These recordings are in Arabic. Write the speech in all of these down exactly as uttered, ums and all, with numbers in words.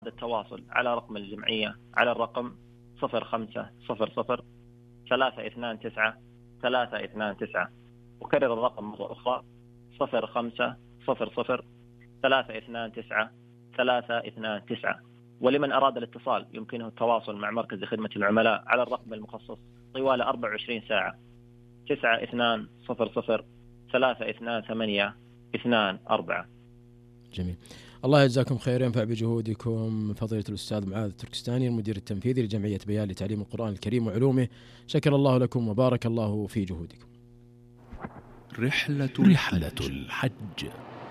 التواصل على رقم الجمعية على الرقم صفر خمسة صفر صفر ثلاثة اثنان تسعة ثلاثة اثنان تسعة. وكرر الرقم مرة أخرى صفر خمسة صفر صفر ثلاثة اثنان تسعة ثلاثة اثنان تسعة. ولمن أراد الاتصال يمكنه التواصل مع مركز خدمة العملاء على الرقم المخصص طوال أربع وعشرين ساعة تسعة اثنان صفر صفر ثلاثة اثنان ثمانية اثنان أربعة. جميل. الله يجزاكم خير، ينفع بجهودكم فضيلة الأستاذ معاذ التركستاني المدير التنفيذي لجمعية بيان لتعليم القرآن الكريم وعلومه. شكر الله لكم وبارك الله في جهودكم. رحلة, رحلة الحج.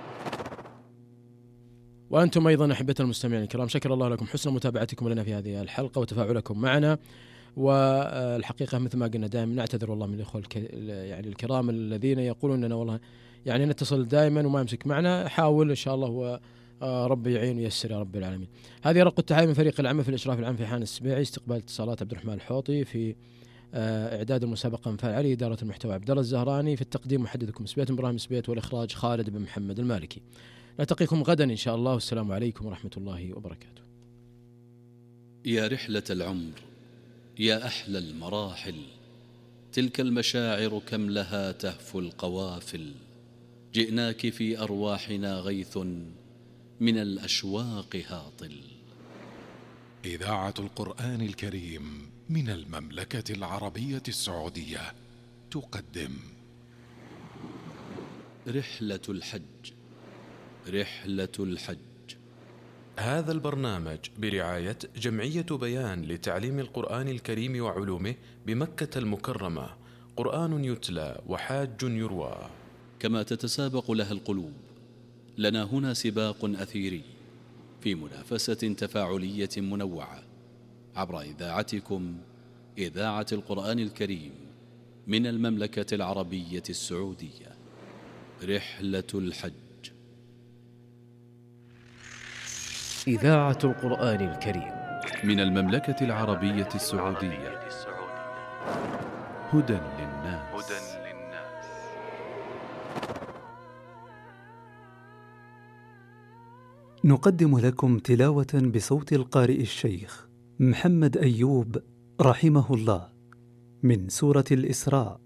وأنتم أيضا أحبة المستمعين الكرام، شكر الله لكم حسن متابعتكم لنا في هذه الحلقة وتفاعلكم معنا. والحقيقة مثل ما قلنا دائما نعتذر والله من الإخوة يعني الكرام الذين يقولون لنا والله يعني نتصل دائما وما يمسك معنا. حاول إن شاء الله هو ربي يعين ويسر يا رب العالمين. هذه رقة التحايا من فريق العمل في الإشراف العام في حان السبيعي، استقبال اتصالات عبد الرحمن الحوطي، في إعداد المسابقة انفال علي، إدارة المحتوى عبد الله الزهراني، في التقديم محدثكم سبيت إبراهيم سبيت، والإخراج خالد بن محمد المالكي. نلتقيكم غدا إن شاء الله، والسلام عليكم ورحمة الله وبركاته. يا رحلة العمر، يا أحلى المراحل، تلك المشاعر كم لها تهفو القوافل، جئناك في أرواحنا غيث من الأشواق هاطل. إذاعة القرآن الكريم من المملكة العربية السعودية تقدم رحلة الحج. رحلة الحج. هذا البرنامج برعاية جمعية بيان لتعليم القرآن الكريم وعلومه بمكة المكرمة، قرآن يتلى وحاج يروى. كما تتسابق لها القلوب، لنا هنا سباق أثيري في منافسة تفاعلية منوعة عبر إذاعتكم إذاعة القرآن الكريم من المملكة العربية السعودية. رحلة الحج. إذاعة القرآن الكريم من المملكة العربية السعودية. هدى للناس. نقدم لكم تلاوة بصوت القارئ الشيخ محمد أيوب رحمه الله من سورة الإسراء